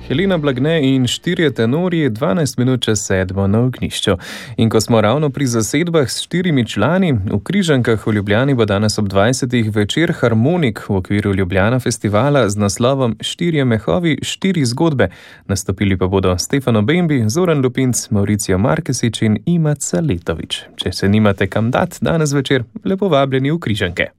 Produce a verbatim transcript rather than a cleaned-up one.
Helena Blagne in štirje tenori, dvanajst minut čez sedmo na Ognjišču. In ko smo ravno pri zasedbah s štirimi člani, v Križankah v Ljubljani bo danes ob dvajsetih večer harmonik v okviru Ljubljana festivala z naslovom Štirje mehovi, štiri zgodbe. Nastopili pa bodo Stefano Bembi, Zoran Lupinc, Mauricio Markesič in Ima Caletović. Če se nimate kam dat danes večer, lepo vabljeni v Križanke.